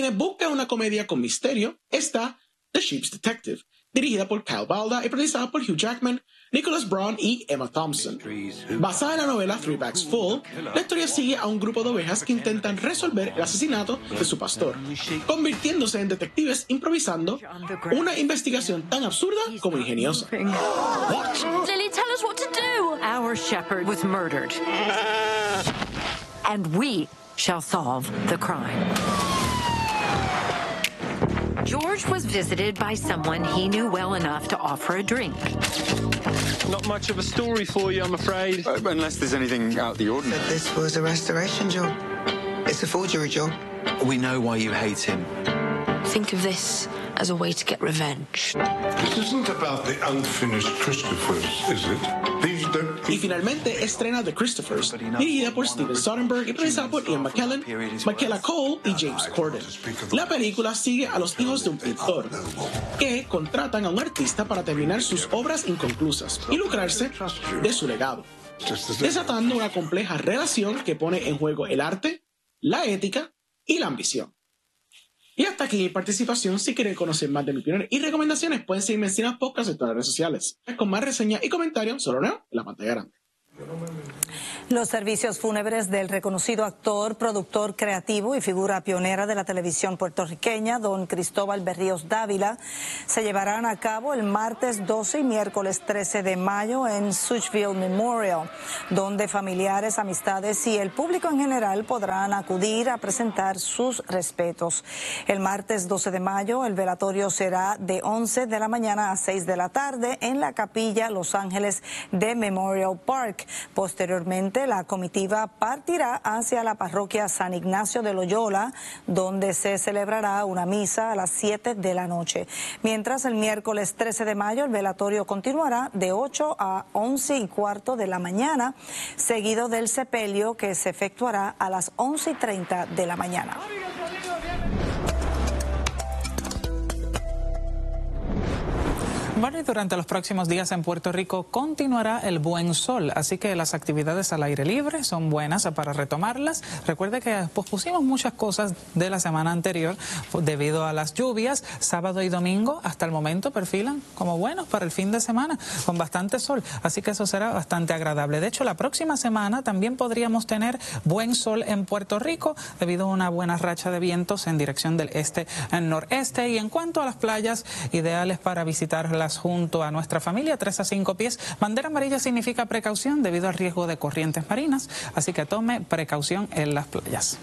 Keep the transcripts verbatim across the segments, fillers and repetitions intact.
quienes buscan una comedia con misterio está The Sheep's Detective, dirigida por Kyle Balda y protagonizada por Hugh Jackman, Nicholas Braun y Emma Thompson. Basada en la novela Three Bags Full, la historia sigue a un grupo de ovejas que intentan resolver el asesinato de su pastor, convirtiéndose en detectives improvisando una investigación tan absurda como ingeniosa. What? Lily, tell us what to do. Our shepherd was murdered, and we shall solve the crime. George was visited by someone he knew well enough to offer a drink. Not much of a story for you, I'm afraid. Uh, unless there's anything out of the ordinary. This was a restoration job. It's a forgery job. We know why you hate him. Think of this as a way to get revenge. This isn't about the unfinished Christophers, is it? These don't... Y finalmente estrena The Christophers, dirigida por Steven Soderbergh y protagonizada por Ian McKellen, Michaela Cole y James Corden. La película sigue a los hijos de un pintor que contratan a un artista para terminar sus obras inconclusas y lucrarse de su legado, desatando una compleja relación que pone en juego el arte, la ética y la ambición. Y hasta aquí mi participación. Si quieren conocer más de mi opinión y recomendaciones, pueden seguirme en Cinemas Podcast en todas las redes sociales. Con más reseñas y comentarios, solo Neo en la pantalla grande. Los servicios fúnebres del reconocido actor, productor creativo y figura pionera de la televisión puertorriqueña, don Cristóbal Berríos Dávila, se llevarán a cabo el martes doce y miércoles trece de mayo en Suchville Memorial, donde familiares, amistades y el público en general podrán acudir a presentar sus respetos. El martes doce de mayo, el velatorio será de once de la mañana a seis de la tarde en la capilla Los Ángeles de Memorial Park. Posteriormente, la comitiva partirá hacia la parroquia San Ignacio de Loyola, donde se celebrará una misa a las siete de la noche. Mientras, el miércoles trece de mayo, el velatorio continuará de ocho a once y cuarto de la mañana, seguido del sepelio que se efectuará a las once y treinta de la mañana. Bueno, y durante los próximos días en Puerto Rico continuará el buen sol, así que las actividades al aire libre son buenas para retomarlas. Recuerde que pospusimos muchas cosas de la semana anterior debido a las lluvias. Sábado y domingo hasta el momento perfilan como buenos para el fin de semana con bastante sol, así que eso será bastante agradable. De hecho, la próxima semana también podríamos tener buen sol en Puerto Rico debido a una buena racha de vientos en dirección del este al noreste. Y en cuanto a las playas ideales para visitarlas junto a nuestra familia, tres a cinco pies, bandera amarilla significa precaución debido al riesgo de corrientes marinas, así que tome precaución en las playas.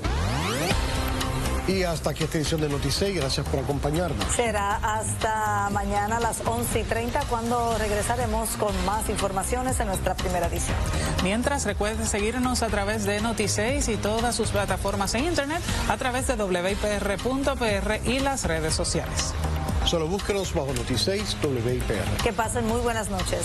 Y hasta aquí esta edición de Notiseis, gracias por acompañarnos. Será hasta mañana a las once y treinta cuando regresaremos con más informaciones en nuestra primera edición. Mientras, recuerde seguirnos a través de Notiseis y todas sus plataformas en internet a través de w i p r punto p r y las redes sociales. Solo búsquenos bajo Notiseis W I P R. Que pasen muy buenas noches.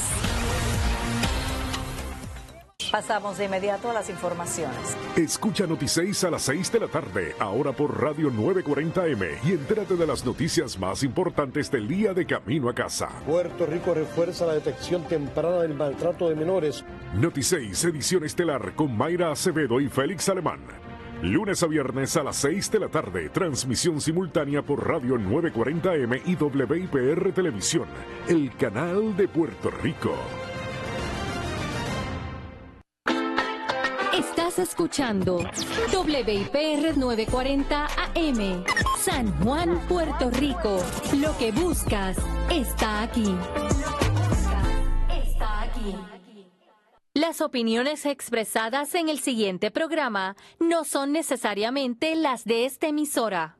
Pasamos de inmediato a las informaciones. Escucha Notiseis a las seis de la tarde, ahora por Radio nueve cuarenta M, y entérate de las noticias más importantes del día de camino a casa. Puerto Rico refuerza la detección temprana del maltrato de menores. Notiseis, edición estelar con Mayra Acevedo y Félix Alemán. Lunes a viernes a las seis de la tarde, transmisión simultánea por Radio nueve cuarenta M y W I P R Televisión, el canal de Puerto Rico. Estás escuchando W I P R nueve cuarenta A M, San Juan, Puerto Rico. Lo que buscas está aquí. Está aquí. Las opiniones expresadas en el siguiente programa no son necesariamente las de esta emisora.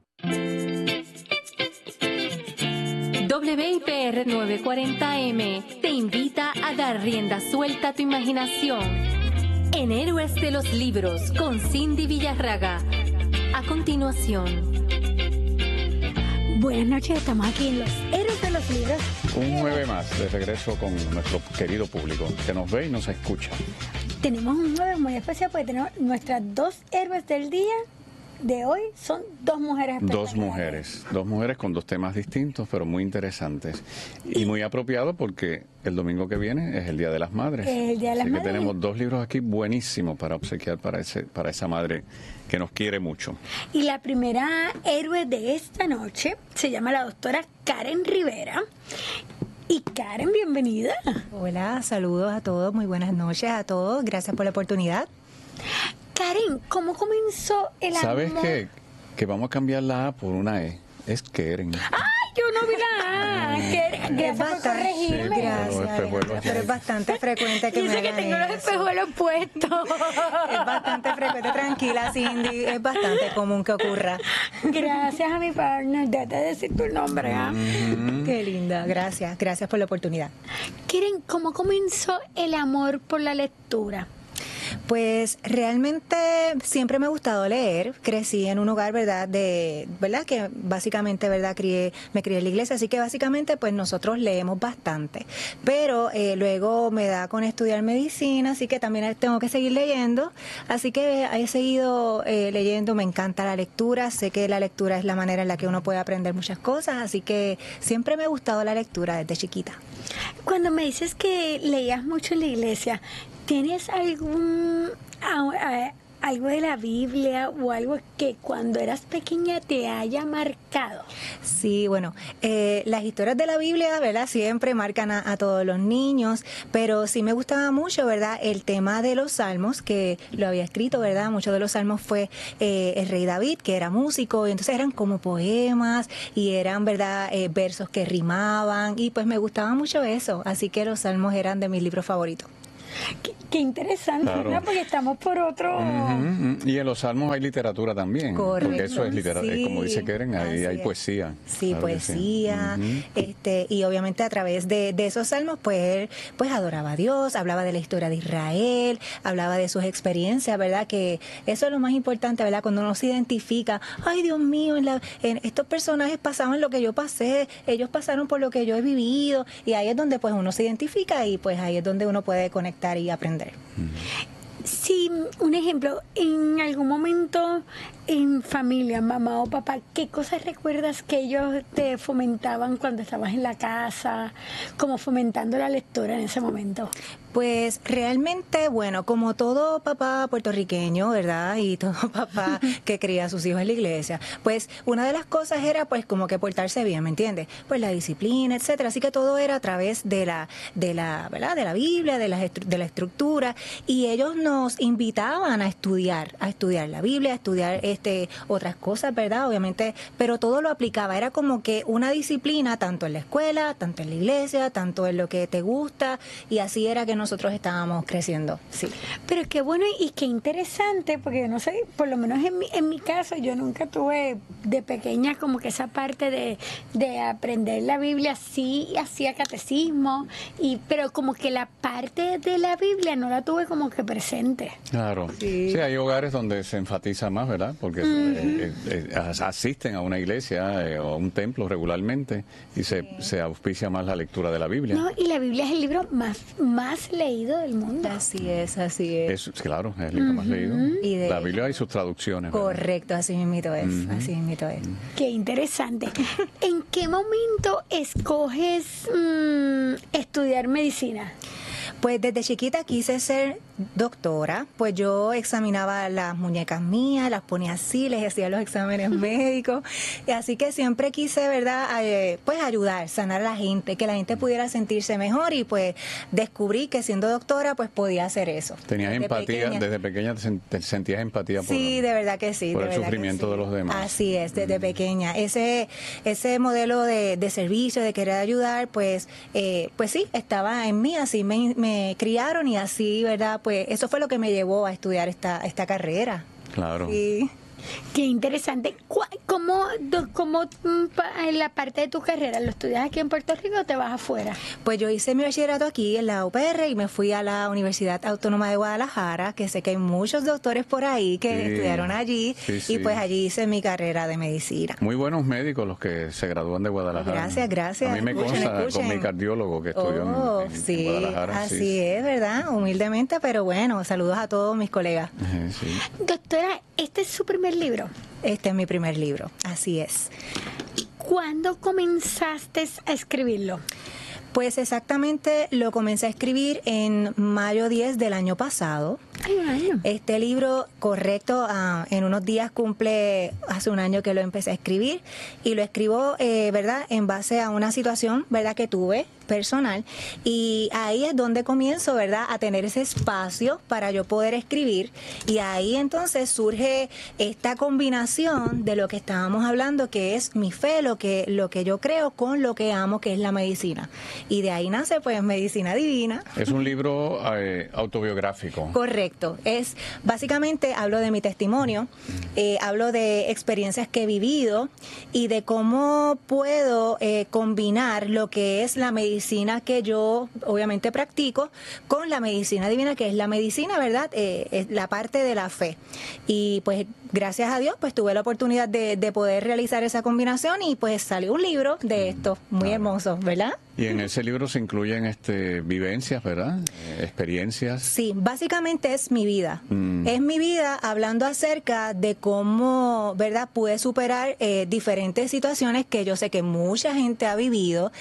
W I P R nueve cuarenta A M te invita a dar rienda suelta a tu imaginación en Héroes de los Libros con Cindy Villarraga. A continuación. Buenas noches, estamos aquí en los Héroes de los Libros. Un jueves más de regreso con nuestro querido público que nos ve y nos escucha. Tenemos un jueves muy especial porque tenemos nuestras dos héroes del día de hoy son dos mujeres Dos mujeres, dos mujeres con dos temas distintos, pero muy interesantes. Y muy apropiado porque el domingo que viene es el Día de las Madres. El Día de las Así que Madres. tenemos dos libros aquí buenísimos para obsequiar para, ese, para esa madre que nos quiere mucho. Y la primera héroe de esta noche se llama la doctora Karen Rivera. Y Karen, bienvenida. Hola, saludos a todos, muy buenas noches a todos, gracias por la oportunidad. Karen, ¿cómo comenzó el amor? ¿Sabes qué? Que vamos a cambiar la A por una E. Es Keren. ¡Ay, yo no vi la A! Karen, gracias por corregirme. Sí, Gracias, pero Alejandra, pero es bastante frecuente que Dice me que hagan tengo los eso. espejuelos puestos. Es bastante frecuente, tranquila, Cindy, es bastante común que ocurra. Gracias a mi partner, déjate de decir tu nombre, ¿ah? Mm-hmm. Qué linda, gracias, gracias por la oportunidad. Karen, ¿cómo comenzó el amor por la lectura? Pues realmente siempre me ha gustado leer. Crecí en un hogar, ¿verdad? De, ¿verdad? Que básicamente, ¿verdad? Crié, me crié en la iglesia, así que básicamente pues nosotros leemos bastante. Pero eh, luego me da con estudiar medicina, así que también tengo que seguir leyendo. Así que he seguido eh, leyendo, me encanta la lectura. Sé que la lectura es la manera en la que uno puede aprender muchas cosas, así que siempre me ha gustado la lectura desde chiquita. Cuando me dices que leías mucho en la iglesia, ¿tienes algún a- a- algo de la Biblia o algo que cuando eras pequeña te haya marcado? Sí, bueno, eh, las historias de la Biblia, ¿verdad? Siempre marcan a, a todos los niños, pero sí me gustaba mucho, ¿verdad? El tema de los salmos, que lo había escrito, ¿verdad? Muchos de los salmos fue eh, el rey David, que era músico, y entonces eran como poemas y eran, ¿verdad? Eh, versos que rimaban, y pues me gustaba mucho eso, así que los salmos eran de mis libros favoritos. Qué, qué interesante, Claro. ¿no? Porque estamos por otro... Ujú, ujú. Y en los salmos hay literatura también. Correcto. Porque eso es literatura. Sí, Como dice Keren, ahí así hay es. poesía. Sí, Claro que poesía, sí. Ujú. este, y obviamente a través de, de esos salmos, pues él pues adoraba a Dios, hablaba de la historia de Israel, hablaba de sus experiencias, ¿verdad? Que eso es lo más importante, ¿verdad? Cuando uno se identifica, ay Dios mío, en la, en estos personajes pasaban lo que yo pasé, ellos pasaron por lo que yo he vivido, y ahí es donde pues uno se identifica y pues ahí es donde uno puede conectar y aprender. Sí, un ejemplo, en algún momento en familia, mamá o papá, ¿qué cosas recuerdas que ellos te fomentaban cuando estabas en la casa, como fomentando la lectura en ese momento? Pues realmente, bueno, como todo papá puertorriqueño, ¿verdad? Y todo papá que cría a sus hijos en la iglesia, pues una de las cosas era pues como que portarse bien, ¿me entiendes? Pues la disciplina, etcétera. Así que todo era a través de la, de la, ¿verdad? De la Biblia, de la, de la estructura, y ellos nos invitaban a estudiar, a estudiar la Biblia, a estudiar este otras cosas, ¿verdad? Obviamente, pero todo lo aplicaba. Era como que una disciplina tanto en la escuela, tanto en la iglesia, tanto en lo que te gusta, y así era que nosotros estábamos creciendo, sí. Pero qué bueno y qué interesante, porque yo no sé, por lo menos en mi, en mi caso, yo nunca tuve de pequeña como que esa parte de, de aprender la Biblia, sí hacía catecismo, y pero como que la parte de la Biblia no la tuve como que presente. Claro. Sí. Sí, hay hogares donde se enfatiza más, ¿verdad? Porque uh-huh. eh, eh, eh, asisten a una iglesia eh, o a un templo regularmente y se, se auspicia más la lectura de la Biblia. No, y la Biblia es el libro más, más leído del mundo. Así es, así es. es claro, es el libro uh-huh. más leído. Y de la Biblia y sus traducciones. Correcto, ¿verdad? Así mismito es, uh-huh. así mismito es. Uh-huh. Qué interesante. ¿En qué momento escoges mmm, estudiar medicina? Pues desde chiquita quise ser doctora, pues yo examinaba las muñecas mías, las ponía así, les hacía los exámenes médicos, y así que siempre quise, ¿verdad?, eh, pues ayudar, sanar a la gente, que la gente pudiera sentirse mejor, y pues descubrí que siendo doctora pues podía hacer eso. ¿Tenías desde empatía? Pequeña. ¿Desde pequeña te sentías empatía por, sí, de verdad que sí, por de el sufrimiento sí. de los demás? Así es, desde mm. pequeña. Ese ese modelo de, de servicio, de querer ayudar, pues eh, pues sí, estaba en mí, así me, me criaron y así, ¿verdad?, pues eso fue lo que me llevó a estudiar esta esta carrera. Claro. Sí. Qué interesante. ¿Cómo, cómo en la parte de tu carrera, lo estudias aquí en Puerto Rico o te vas afuera? Pues yo hice mi bachillerato aquí en la U P R y me fui a la Universidad Autónoma de Guadalajara, que sé que hay muchos doctores por ahí que sí, estudiaron allí, sí, sí. y pues allí hice mi carrera de medicina. Muy buenos médicos los que se gradúan de Guadalajara. Gracias, gracias. A mí me escuchen, consta escuchen. con mi cardiólogo que estudió oh, en, en, sí, en Guadalajara. Así sí. es, ¿verdad? Humildemente, pero bueno, saludos a todos mis colegas. Sí. Doctora, este es su primer primer libro? Este es mi primer libro, así es. ¿Cuándo comenzaste a escribirlo? Pues exactamente lo comencé a escribir en mayo diez del año pasado. Ay, un año. Este libro, correcto, uh, en unos días cumple hace un año que lo empecé a escribir y lo escribo, eh, ¿verdad?, en base a una situación, ¿verdad?, que tuve personal, y ahí es donde comienzo, ¿verdad?, a tener ese espacio para yo poder escribir, y ahí entonces surge esta combinación de lo que estábamos hablando, que es mi fe, lo que, lo que yo creo, con lo que amo, que es la medicina, y de ahí nace pues Medicina Divina. Es un libro eh, autobiográfico. Correcto, es básicamente hablo de mi testimonio, eh, hablo de experiencias que he vivido y de cómo puedo eh, combinar lo que es la medicina que yo obviamente practico con la medicina divina, que es la medicina, ¿verdad?, eh, es la parte de la fe. Y pues gracias a Dios pues tuve la oportunidad de, de poder realizar esa combinación y pues salió un libro de esto muy hermoso, ¿verdad? Y en ese libro se incluyen este vivencias, ¿verdad? Eh, experiencias. Sí, básicamente es mi vida. Mm. Es mi vida hablando acerca de cómo, ¿verdad?, pude superar eh, diferentes situaciones que yo sé que mucha gente ha vivido.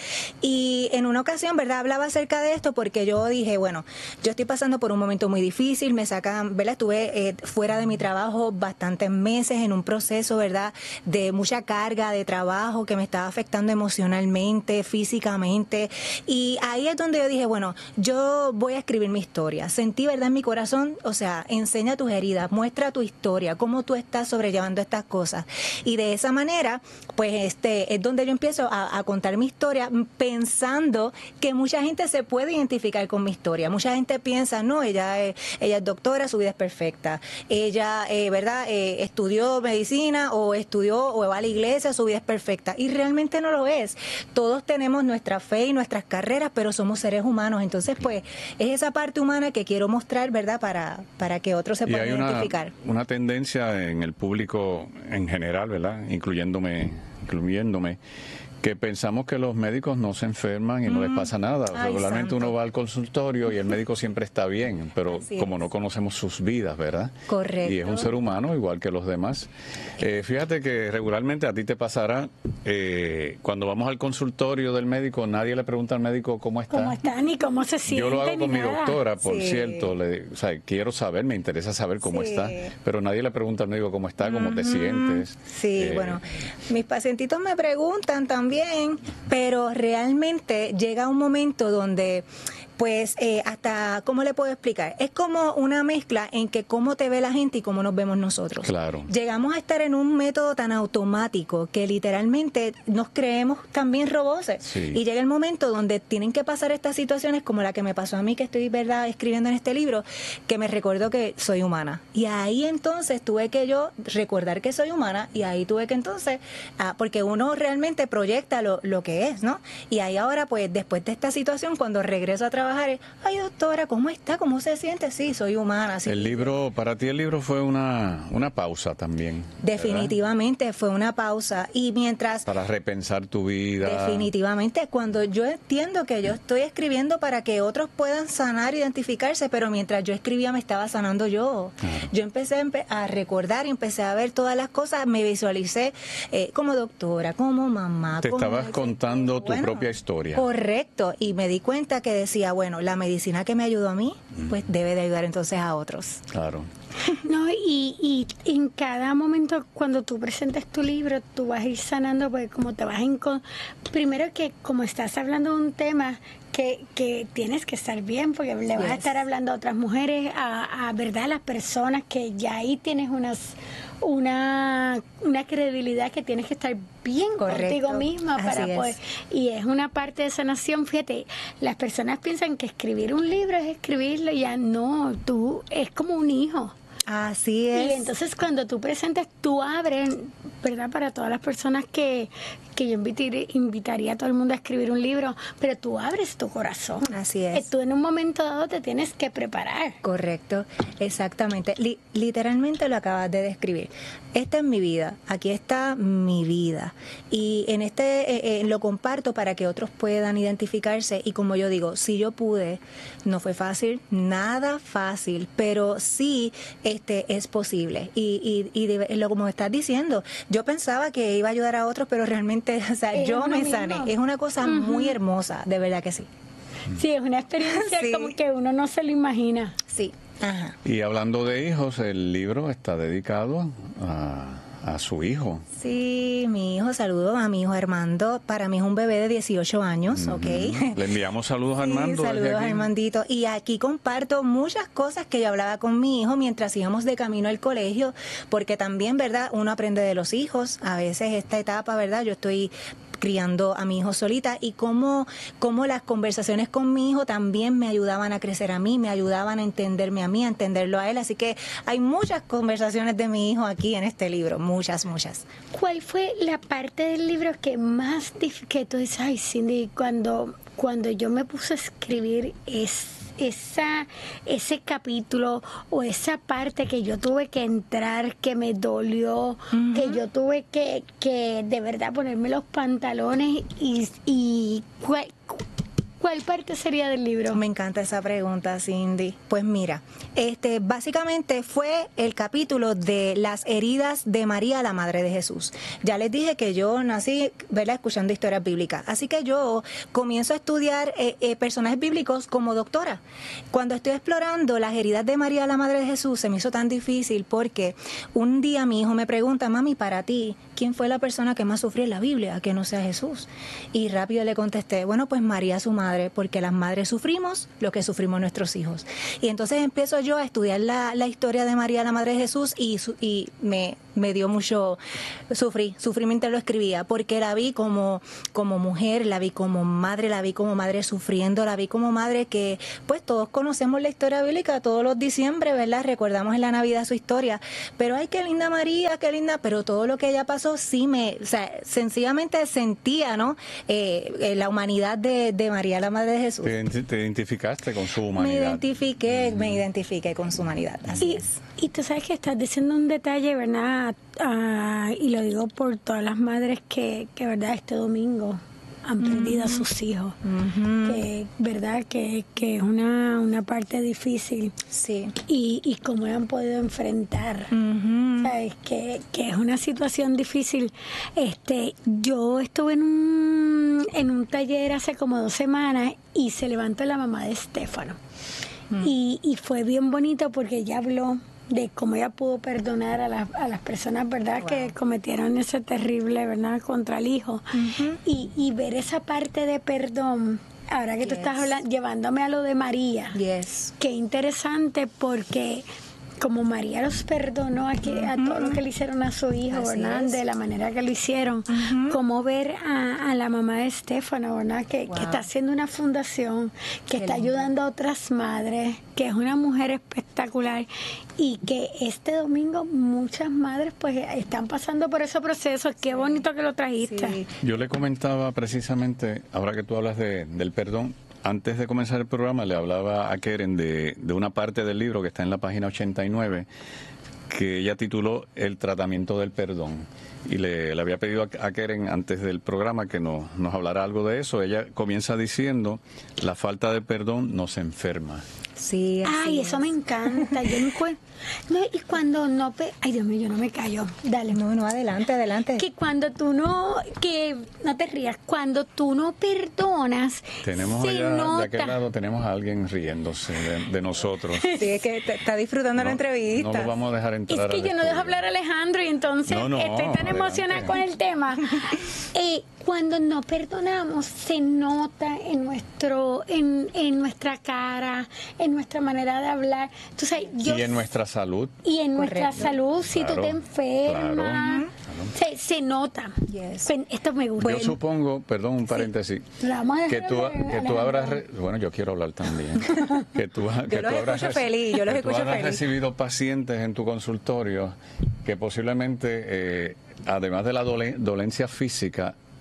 Y en una ocasión, ¿verdad?, hablaba acerca de esto porque yo dije, bueno, yo estoy pasando por un momento muy difícil, me sacan, ¿verdad?, estuve eh, fuera de mi trabajo bastantes meses en un proceso, ¿verdad?, de mucha carga de trabajo que me estaba afectando emocionalmente, físicamente. Y ahí es donde yo dije, bueno, yo voy a escribir mi historia. Sentí, ¿verdad?, en mi corazón, o sea, enseña tus heridas, muestra tu historia, cómo tú estás sobrellevando estas cosas. Y de esa manera, pues este es donde yo empiezo a, a contar mi historia, pensando que mucha gente se puede identificar con mi historia. Mucha gente piensa, no, ella es, ella es doctora, su vida es perfecta. Ella, eh, ¿verdad?, eh, estudió medicina o estudió o va a la iglesia, su vida es perfecta. Y realmente no lo es. Todos tenemos nuestra fe y nuestras carreras, pero somos seres humanos. Entonces, pues, es esa parte humana que quiero mostrar, ¿verdad?, para, para que otros se puedan y hay una, identificar. Una tendencia en el público en general, ¿verdad?, incluyéndome, incluyéndome, que pensamos que los médicos no se enferman y mm. no les pasa nada. O sea, Ay, regularmente santo. uno va al consultorio y el médico siempre está bien, pero Así como es. no conocemos sus vidas, ¿verdad? Correcto. Y es un ser humano igual que los demás. Eh, fíjate que regularmente a ti te pasará, eh, cuando vamos al consultorio del médico, nadie le pregunta al médico cómo está. ¿Cómo está ni cómo se siente? Yo lo hago con ni mi nada. doctora, por Sí. cierto. Le, o sea, quiero saber, me interesa saber cómo Sí. está, pero nadie le pregunta al médico cómo está, cómo te sientes. Sí, Eh, bueno, mis pacientitos me preguntan también, pero realmente llega un momento donde, pues, eh, hasta, ¿cómo le puedo explicar? Es como una mezcla en que cómo te ve la gente y cómo nos vemos nosotros. Claro. Llegamos a estar en un método tan automático que literalmente nos creemos también roboces. Sí. Y llega el momento donde tienen que pasar estas situaciones como la que me pasó a mí, que estoy, ¿verdad?, escribiendo en este libro, que me recuerdo que soy humana. Y ahí entonces tuve que yo recordar que soy humana, y ahí tuve que entonces, ah, porque uno realmente proyecta lo, lo que es, ¿no? Y ahí ahora, pues, después de esta situación, cuando regreso a trabajar, es, ay, doctora, ¿cómo está? ¿Cómo se siente? Sí, soy humana. Sí. El libro, para ti el libro fue una, una pausa también. Definitivamente ¿verdad? fue una pausa. Y mientras... Para repensar tu vida. Definitivamente, cuando yo entiendo que yo estoy escribiendo para que otros puedan sanar, identificarse, pero mientras yo escribía me estaba sanando yo. Claro. Yo empecé a recordar y empecé a ver todas las cosas, me visualicé eh, como doctora, como mamá. Te como estabas contando tu bueno, propia historia. Correcto, y me di cuenta que decía, bueno, la medicina que me ayudó a mí, pues debe de ayudar entonces a otros. Claro. No, y, y en cada momento cuando tú presentes tu libro, tú vas a ir sanando, porque como te vas a encon- primero que como estás hablando de un tema que, que tienes que estar bien, porque le vas Yes. a estar hablando a otras mujeres, a, a verdad, a las personas, que ya ahí tienes unas una una credibilidad que tienes que estar bien Correcto. contigo misma para Así es. poder, y es una parte de sanación. Fíjate, las personas piensan que escribir un libro es escribirlo, ya no, tú es como un hijo. Así es. Y entonces cuando tú presentas, tú abres, ¿verdad? Para todas las personas que, que yo invitaría, invitaría a todo el mundo a escribir un libro, pero tú abres tu corazón. Así es. Eh, Tú en un momento dado te tienes que preparar. Correcto, exactamente. Li- literalmente lo acabas de describir. Esta es mi vida, aquí está mi vida. Y en este eh, eh, lo comparto para que otros puedan identificarse. Y como yo digo, si yo pude, no fue fácil, nada fácil, pero sí este es posible. Y, y, y de, lo como estás diciendo, yo pensaba que iba a ayudar a otros, pero realmente, o sea, es yo me mismo. sané. Es una cosa uh-huh. muy hermosa, de verdad que sí. Sí, es una experiencia sí. como que uno no se lo imagina. Sí. Ajá. Y hablando de hijos, el libro está dedicado a, a su hijo. Sí, mi hijo, saludo a mi hijo Armando. Para mí es un bebé de dieciocho años, ¿ok? Le enviamos saludos a sí, Armando. Saludos a Armandito. Y aquí comparto muchas cosas que yo hablaba con mi hijo mientras íbamos de camino al colegio, porque también, ¿verdad? Uno aprende de los hijos. A veces esta etapa, ¿verdad? Yo estoy criando a mi hijo solita y cómo, cómo las conversaciones con mi hijo también me ayudaban a crecer a mí, me ayudaban a entenderme a mí, a entenderlo a él. Así que hay muchas conversaciones de mi hijo aquí en este libro, muchas, muchas. ¿Cuál fue la parte del libro que más que tú dices, ay, Cindy, cuando, cuando yo me puse a escribir es esa ese capítulo o esa parte que yo tuve que entrar, que me dolió, uh-huh. que yo tuve que, que de verdad ponerme los pantalones y, y ¿cuál, ¿cuál parte sería del libro? Me encanta esa pregunta, Cindy. Pues mira, este básicamente fue el capítulo de las heridas de María, la Madre de Jesús. Ya les dije que yo nací, ¿verdad?, escuchando historias bíblicas. Así que yo comienzo a estudiar eh, eh, personajes bíblicos como doctora. Cuando estoy explorando las heridas de María, la Madre de Jesús, se me hizo tan difícil porque un día mi hijo me pregunta, mami, para ti, ¿quién fue la persona que más sufrió en la Biblia, que no sea Jesús? Y rápido le contesté, bueno, pues María, su madre, porque las madres sufrimos lo que sufrimos nuestros hijos. Y entonces empiezo yo a estudiar la, la historia de María, la Madre de Jesús, y, y me, me dio mucho, sufrí, sufrí mientras lo escribía, porque la vi como, como mujer, la vi como madre, la vi como madre sufriendo, la vi como madre que, pues todos conocemos la historia bíblica, todos los diciembre, ¿verdad? Recordamos en la Navidad su historia, pero ay, qué linda María, qué linda, pero todo lo que ella pasó sí me, o sea, sencillamente sentía, ¿no? Eh, la humanidad de, de María, la Madre de Jesús. ¿Te, te identificaste con su humanidad? Me identifiqué, me identifiqué con su humanidad, así y, es. Y tú sabes que estás diciendo un detalle, ¿verdad? Uh, y lo digo por todas las madres que, que ¿verdad?, este domingo han perdido uh-huh. a sus hijos. Uh-huh. Que, ¿verdad?, que, que es una, una parte difícil. Sí. Y, y cómo la han podido enfrentar. Uh-huh. ¿Sabes? Que, que es una situación difícil. Este, yo estuve en un, en un taller hace como dos semanas y se levantó la mamá de Estefano. Uh-huh. Y, y fue bien bonito porque ella habló de cómo ella pudo perdonar a, la, a las personas, ¿verdad?, wow. que cometieron ese terrible, ¿verdad?, contra el hijo. Uh-huh. y, y ver esa parte de perdón, ahora que yes. tú estás hablando, llevándome a lo de María. Yes. Qué interesante, porque como María los perdonó a, que, uh-huh. a todo lo que le hicieron a su hijo, así ¿verdad?, es. De la manera que lo hicieron, uh-huh. como ver a, a la mamá de Estefano, ¿verdad?, que, wow. que está haciendo una fundación, que Qué está lindo. Ayudando a otras madres, que es una mujer espectacular, y que este domingo muchas madres pues están pasando por ese proceso. Qué bonito que lo trajiste. Sí. Yo le comentaba precisamente, ahora que tú hablas de, del perdón, antes de comenzar el programa le hablaba a Keren de, de una parte del libro que está en la página ochenta y nueve, que ella tituló El tratamiento del perdón. Y le, le había pedido a, a Keren antes del programa que nos, nos hablara algo de eso. Ella comienza diciendo, la falta de perdón nos enferma. Sí, así ay, es. Eso me encanta. Yo no, no, y cuando no... Pe ay, Dios mío, yo no me callo. Dale. No, no, adelante, adelante. Que cuando tú no... Que no te rías. Cuando tú no perdonas, tenemos se allá, nota. de aquel lado tenemos a alguien riéndose de, de nosotros. Sí, es que está disfrutando no, la entrevista. No lo vamos a dejar entrar. Es que yo no dejo hablar a Alejandro y entonces no, no, estoy tan adelante. emocionada con el tema. eh, cuando no perdonamos, se nota en nuestro, en, en nuestra cara, en nuestra manera de hablar. Entonces, yo, y en nuestra salud. Y en Correcto. nuestra salud, si claro, tú te enfermas, claro. se, se nota. Yes. Esto me gusta. Yo supongo, perdón, un paréntesis, sí. que tú, que tú habrás, re, bueno, yo quiero hablar también, que tú, que yo los tú habrás, escucho feliz, yo los que escucho tú habrás feliz. recibido pacientes en tu consultorio que posiblemente, eh, además de la dolen, dolencia física,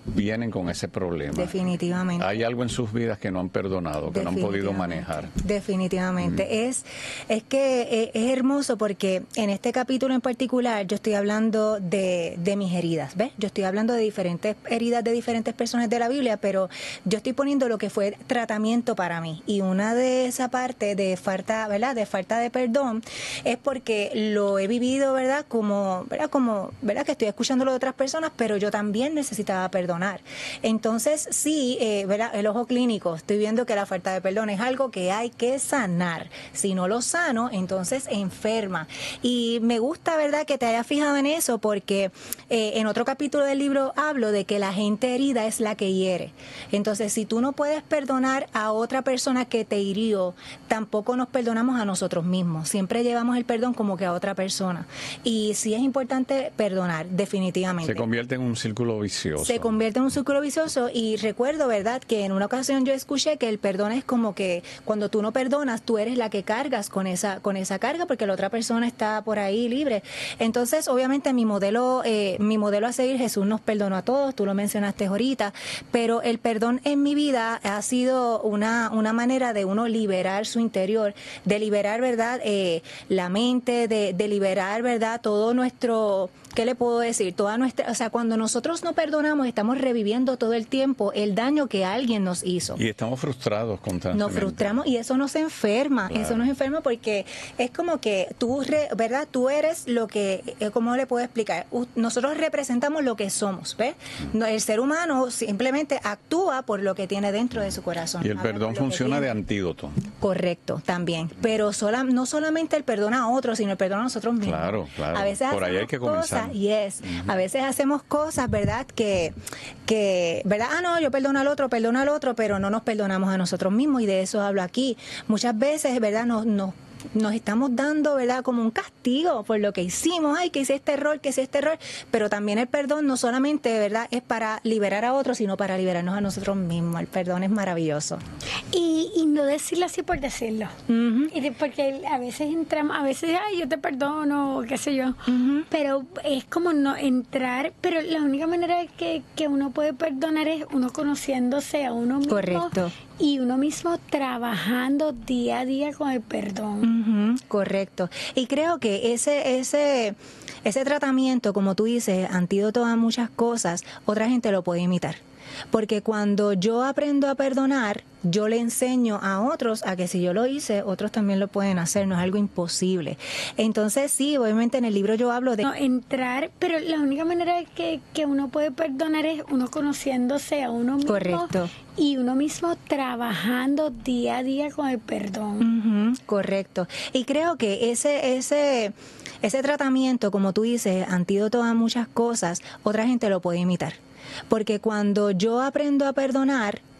vienen con ese problema. Definitivamente. Hay algo en sus vidas que no han perdonado, que no han podido manejar. Definitivamente. Mm. Es, es que es hermoso porque en este capítulo en particular yo estoy hablando de, de mis heridas, ¿ves? Yo estoy hablando de diferentes heridas de diferentes personas de la Biblia, pero yo estoy poniendo lo que fue tratamiento para mí. Y una de esa parte de falta, ¿verdad? De falta de perdón es porque lo he vivido, ¿verdad? Como, ¿verdad? Como, ¿verdad? Que estoy escuchándolo de otras personas, pero yo también necesitaba perdonar. Entonces, sí, eh, ¿verdad? El ojo clínico, estoy viendo que la falta de perdón es algo que hay que sanar. Si no lo sano, entonces enferma. Y me gusta, ¿verdad?, que te hayas fijado en eso, porque eh, en otro capítulo del libro hablo de que la gente herida es la que hiere. Entonces, si tú no puedes perdonar a otra persona que te hirió, tampoco nos perdonamos a nosotros mismos. Siempre llevamos el perdón como que a otra persona. Y sí es importante perdonar, definitivamente. Se convierte en un círculo vicioso. Se convierte en un círculo vicioso y recuerdo, ¿verdad?, que en una ocasión yo escuché que el perdón es como que cuando tú no perdonas, tú eres la que cargas con esa con esa carga porque la otra persona está por ahí libre. Entonces, obviamente, mi modelo eh, mi modelo a seguir, Jesús nos perdonó a todos, tú lo mencionaste ahorita, pero el perdón en mi vida ha sido una, una manera de uno liberar su interior, de liberar, ¿verdad?, eh, la mente, de, de liberar, ¿verdad?, todo nuestro... ¿Qué le puedo decir? Toda nuestra, o sea, cuando nosotros no perdonamos, estamos reviviendo todo el tiempo el daño que alguien nos hizo. Y estamos frustrados constantemente. Nos frustramos y eso nos enferma, claro. Eso nos enferma porque es como que tú, re, ¿verdad? Tú eres lo que, ¿cómo le puedo explicar? Nosotros representamos lo que somos, ¿ves? Mm. El ser humano simplemente actúa por lo que tiene dentro de su corazón. Y el perdón funciona de antídoto. Correcto, también. Pero sola, no solamente el perdón a otros, sino el perdón a nosotros mismos. Claro, claro. A veces por ahí hay que comenzar. Cosas, yes. Uh-huh. A veces hacemos cosas, ¿verdad? Que, que, ¿verdad? Ah, no, yo perdono al otro, perdono al otro, pero no nos perdonamos a nosotros mismos y de eso hablo aquí. Muchas veces, ¿verdad? Nos, nos nos estamos dando, ¿verdad?, como un castigo por lo que hicimos, ay, que hice este error, que hice este error, pero también el perdón no solamente, ¿verdad?, es para liberar a otros, sino para liberarnos a nosotros mismos. El perdón es maravilloso. Y, y no decirlo así por decirlo. Uh-huh. Y de, porque a veces entramos, a veces, ay, yo te perdono, qué sé yo, uh-huh. Pero es como no entrar, pero la única manera que, que uno puede perdonar es uno conociéndose a uno mismo. Correcto. Y uno mismo trabajando día a día con el perdón. Uh-huh, correcto. Y creo que ese, ese, ese tratamiento, como tú dices, antídoto a muchas cosas, otra gente lo puede imitar. Porque cuando yo aprendo a perdonar, yo le enseño a otros a que si yo lo hice, otros también lo pueden hacer, no es algo imposible. Entonces, sí, obviamente en el libro yo hablo de... No, entrar, pero la única manera que, que uno puede perdonar es uno conociéndose a uno mismo. Correcto. Y uno mismo trabajando día a día con el perdón. Uh-huh, correcto. Y creo que ese, ese, ese tratamiento, como tú dices, antídoto a muchas cosas, otra gente lo puede imitar. Porque cuando yo aprendo a perdonar,